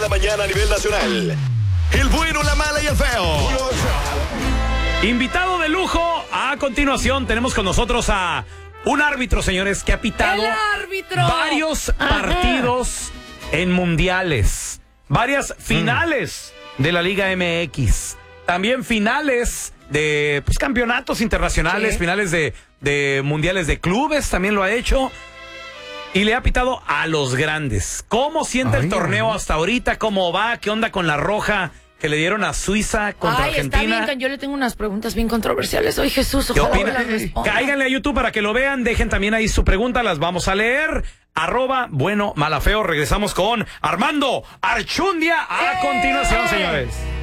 La mañana a nivel nacional. El bueno, la mala y el feo. Invitado de lujo. A continuación tenemos con nosotros a un árbitro, señores, que ha pitado varios partidos en mundiales, varias finales de la Liga MX, también finales de campeonatos internacionales, finales de mundiales de clubes, también lo ha hecho. Y le ha pitado a los grandes. ¿Cómo siente el torneo hasta ahorita? ¿Cómo va? ¿Qué onda con la roja que le dieron a Suiza contra Argentina? Está bien, yo le tengo unas preguntas bien controversiales. Oye, Jesús, ¿qué ojalá opina? me las responda. Cáiganle a YouTube para que lo vean. Dejen también ahí su pregunta. Las vamos a leer. @bueno, mala, feo. Regresamos con Armando Archundia a continuación, señores.